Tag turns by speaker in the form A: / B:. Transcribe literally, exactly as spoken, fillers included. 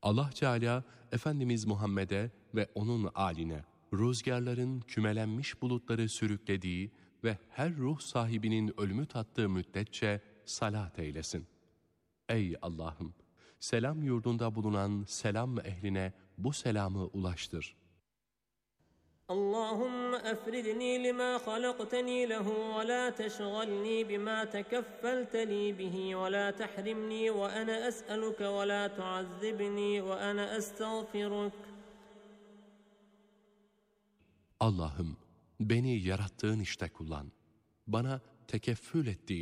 A: Allah Teala Efendimiz Muhammed'e ve onun âline rüzgarların kümelenmiş bulutları sürüklediği ve her ruh sahibinin ölümü tattığı müddetçe salat eylesin. Ey Allah'ım! Selam yurdunda bulunan selam ehline bu selamı ulaştır.
B: اللهم أفردني لما خلقتني له ولا تشغلني بما تكفلت لي به ولا تحرمني وأنا أسألك ولا تعذبني وأنا أستغفرك.
A: Allah'ım beni yarattığın işte kullan. Bana tekeffül ettiğin